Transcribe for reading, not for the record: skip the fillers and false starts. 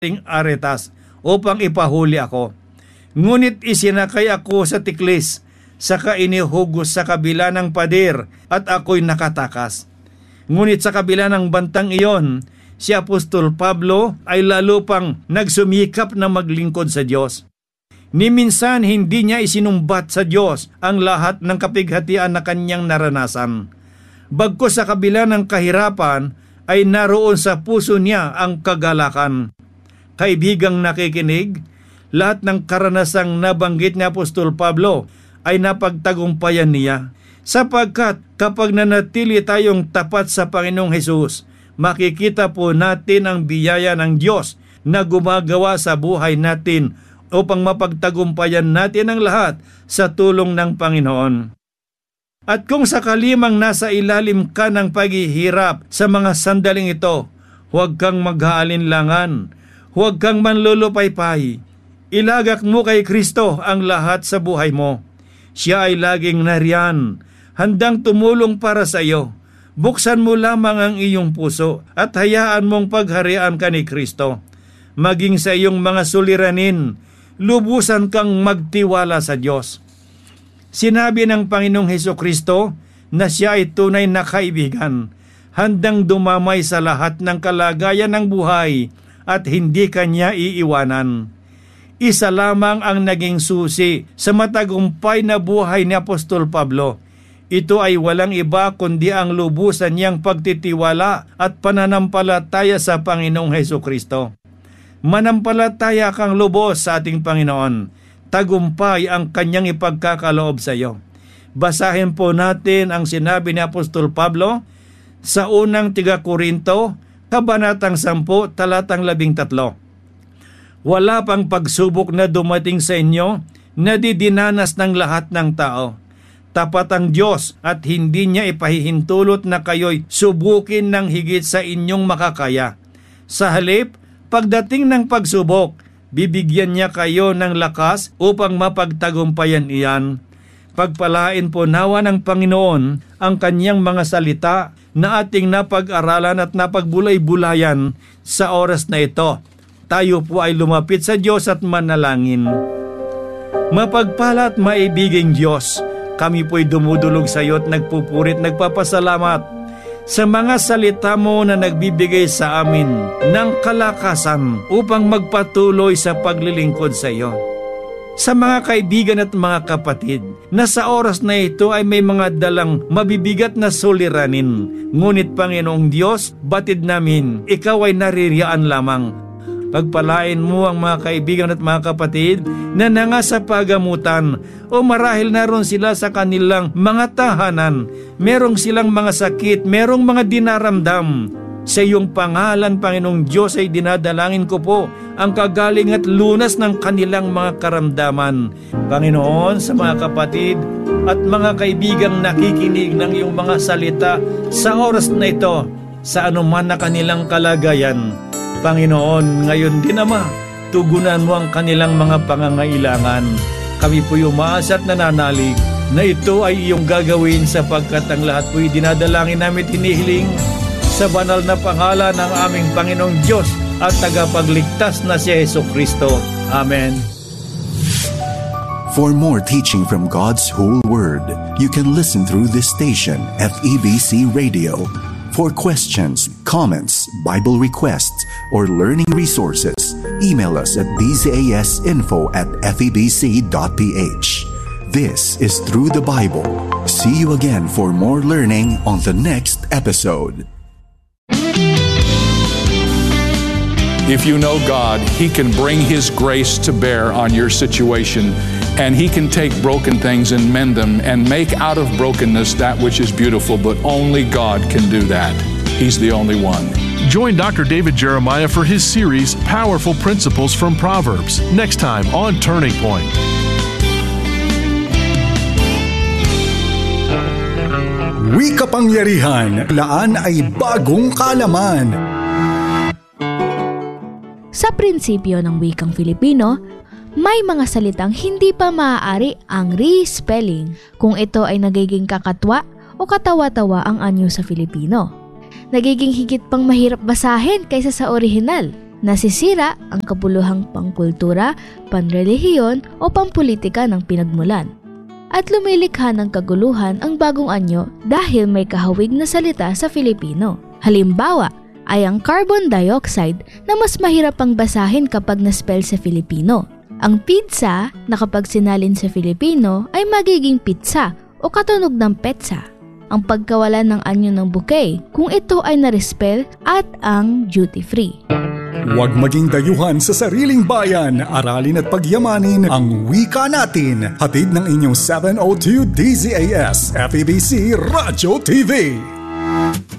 aretas upang ipahuli ako. Ngunit isinakay ako sa tiklis, saka inihugos sa kabila ng pader at ako'y nakatakas. Ngunit sa kabila ng bantang iyon, si Apostol Pablo ay lalo pang nagsumikap na maglingkod sa Diyos. Ni minsan hindi niya isinumbat sa Diyos ang lahat ng kapighatian na kanyang naranasan. Bagkus sa kabila ng kahirapan ay naroon sa puso niya ang kagalakan. Kaibigang nakikinig, lahat ng karanasang nabanggit ni Apostol Pablo ay napagtagumpayan niya. Sapagkat kapag nanatili tayong tapat sa Panginoong Hesus, makikita po natin ang biyaya ng Diyos na gumagawa sa buhay natin upang mapagtagumpayan natin ang lahat sa tulong ng Panginoon. At kung sakalimang nasa ilalim ka ng paghihirap sa mga sandaling ito, huwag kang mag-aalinlangan, huwag kang manlulupaypay. Ilagak mo kay Kristo ang lahat sa buhay mo. Siya ay laging nariyan, handang tumulong para sa iyo. Buksan mo lamang ang iyong puso at hayaan mong pagharian ka ni Kristo. Maging sa iyong mga suliranin, lubusan kang magtiwala sa Diyos. Sinabi ng Panginoong Hesukristo na siya ay tunay na kaibigan, handang dumamay sa lahat ng kalagayan ng buhay at hindi kanya iiwanan. Isa lamang ang naging susi sa matagumpay na buhay ni Apostol Pablo. Ito ay walang iba kundi ang lubusan niyang pagtitiwala at pananampalataya sa Panginoong Hesukristo. Manampalataya kang lubos sa ating Panginoon. Tagumpay ang kanyang ipagkakaloob sa iyo. Basahin po natin ang sinabi ni Apostol Pablo sa unang Tiga-Korinto, Kabanatang 10, talatang 13. Wala pang pagsubok na dumating sa inyo na didinanas ng lahat ng tao. Tapat ang Diyos at hindi niya ipahihintulot na kayo'y subukin ng higit sa inyong makakaya. Sa halip, pagdating ng pagsubok, bibigyan niya kayo ng lakas upang mapagtagumpayan iyan. Pagpalain po nawa ng Panginoon ang kanyang mga salita na ating napag-aralan at napagbulay-bulayan sa oras na ito. Tayo po ay lumapit sa Diyos at manalangin. Mapagpala at maibiging Diyos, kami po'y dumudulog sa iyo at nagpupurit, nagpapasalamat sa mga salita mo na nagbibigay sa amin ng kalakasan upang magpatuloy sa paglilingkod sa iyo. Sa mga kaibigan at mga kapatid na sa oras na ito ay may mga dalang mabibigat na suliranin, ngunit Panginoong Diyos, batid namin, ikaw ay naririyaan lamang. Pagpalain mo ang mga kaibigan at mga kapatid na nangasa pagamutan o marahil naroon sila sa kanilang mga tahanan, merong silang mga sakit, merong mga dinaramdam. Sa iyong pangalan, Panginoong Diyos, ay dinadalangin ko po ang kagaling at lunas ng kanilang mga karamdaman. Panginoon, sa mga kapatid at mga kaibigang nakikinig ng iyong mga salita sa oras na ito, sa anuman na kanilang kalagayan, Panginoon, ngayon din Ama, tugunan mo ang kanilang mga pangangailangan. Kami po'y umaasa at nananalig na ito ay iyong gagawin sapagkat ang lahat po'y dinadalangin namin hinihiling sa banal na pangalan ng aming Panginoong Diyos at tagapagligtas na si Hesukristo. Amen. For more teaching from God's whole Word, you can listen through this station, FEBC Radio. For questions, comments, Bible requests, or learning resources, email us at dzasinfo@febc.ph. This is Through the Bible. See you again for more learning on the next episode. If you know God, He can bring His grace to bear on your situation, and He can take broken things and mend them and make out of brokenness that which is beautiful, but only God can do that. He's the only one. Join Dr. David Jeremiah for his series, Powerful Principles from Proverbs, next time on Turning Point. Wika-pangyarihan, laan ay bagong kaalaman. Sa prinsipyo ng wikang Filipino, may mga salitang hindi pa maaari ang respelling kung ito ay nagiging kakatwa o katawa-tawa ang anyo sa Filipino. Nagiging higit pang mahirap basahin kaysa sa orihinal. Nasisira ang kabuluhang pangkultura, panrelihiyon o pampolitika ng pinagmulan. At lumilikha ng kaguluhan ang bagong anyo dahil may kahawig na salita sa Filipino. Halimbawa ay ang carbon dioxide na mas mahirap pang basahin kapag na-spell sa Filipino. Ang pizza na kapag sinalin sa Filipino ay magiging pizza o katunog ng petsa. Ang pagkawalan ng anyo ng bouquet kung ito ay na-respell at ang duty-free. Huwag maging dayuhan sa sariling bayan, aralin at pagyamanin ang wika natin. Hatid ng inyong 702 DZAS FEBC Radio TV.